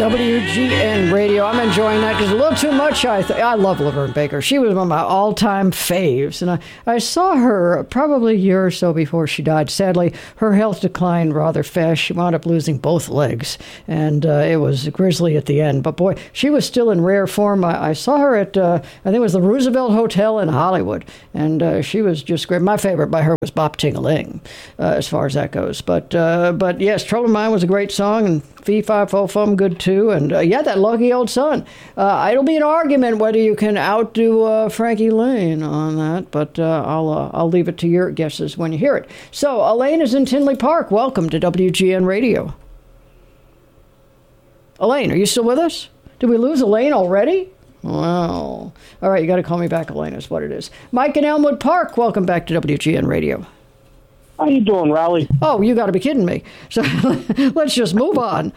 WGN Radio. I'm enjoying that just a little too much. I love Laverne Baker. She was one of my all-time faves. And I saw her probably a year or so before she died. Sadly, her health declined rather fast. She wound up losing both legs. And it was grisly at the end. But boy, she was still in rare form. I saw her at, I think it was the Roosevelt Hotel in Hollywood. And she was just great. My favorite by her was Bop Ting-a-Ling, as far as that goes. But yes, Troubled Mind was a great song. And Fee Fi Fo Fum, good too. And yeah, that Lucky Old Son. It'll be an argument whether you can outdo Frankie Lane on that, but I'll leave it to your guesses when you hear it. So Elaine is in Tinley Park. Welcome to WGN Radio. Elaine, are you still with us? Did we lose Elaine already? Wow. All right, you got to call me back, Elaine, is what it is. Mike in Elmwood Park, welcome back to WGN Radio. How you doing, Raleigh? Oh, you got to be kidding me. So let's just move on.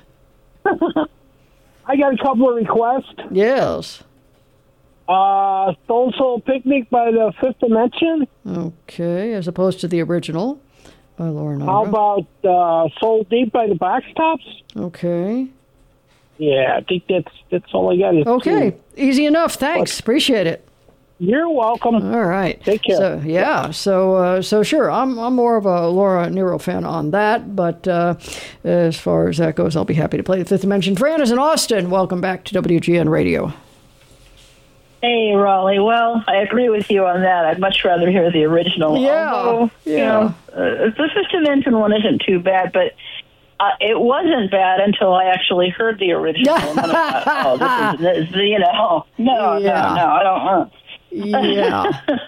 I got a couple of requests. Yes. Stone Soul Picnic by the Fifth Dimension. Okay, as opposed to the original by Laura Nyro. How about Soul Deep by the Box Tops? Okay. Yeah, I think that's all I got. Okay, easy enough. Thanks. Appreciate it. You're welcome. All right. Take care. So, yeah. So sure. I'm more of a Laura Nyro fan on that, but as far as that goes, I'll be happy to play the Fifth Dimension. Fran is in Austin. Welcome back to WGN Radio. Hey, Raleigh. Well, I agree with you on that. I'd much rather hear the original. Yeah. Although, you know, the Fifth Dimension one isn't too bad, but it wasn't bad until I actually heard the original. And then I thought, this is, you know, no, I don't want. Yeah.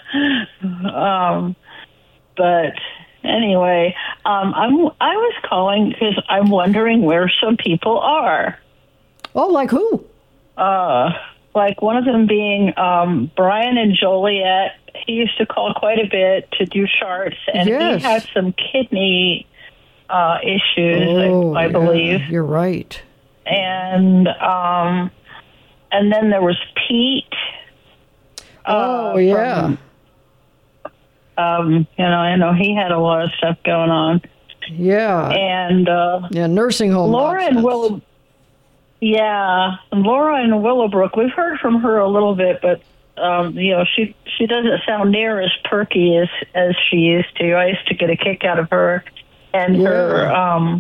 But anyway, I was calling because I'm wondering where some people are. Oh, like who? Like one of them being Brian and Joliet. He used to call quite a bit to do charts, and he had some kidney issues, I believe. You're right. And then there was Pete. Yeah. I know he had a lot of stuff going on. Yeah. And nursing home. Laura and Willowbrook. We've heard from her a little bit, but she doesn't sound near as perky as she used to. I used to get a kick out of her and her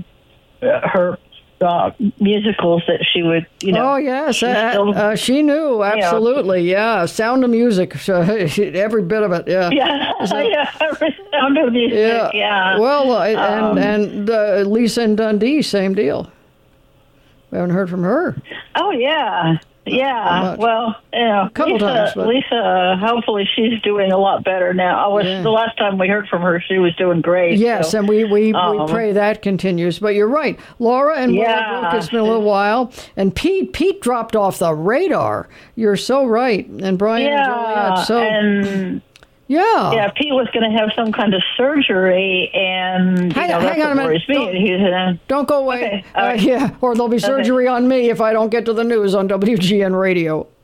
musicals that she would, Oh, yes. She knew, absolutely. Yeah. Sound of Music. Every bit of it. Yeah. Yeah. Every Sound of Music. Yeah. Well, and Lisa and Dundee, same deal. We haven't heard from her. Oh, yeah. Yeah, well, a couple times. But... Lisa, hopefully she's doing a lot better now. The last time we heard from her, she was doing great. Yes, so, and we pray that continues. But you're right. Laura and Willowbrook, it's been a little while. And Pete dropped off the radar. You're so right. And Brian and Joliet. Yeah, Pete was going to have some kind of surgery, and hang on a minute. Don't go away. Okay. Or there'll be surgery on me if I don't get to the news on WGN Radio.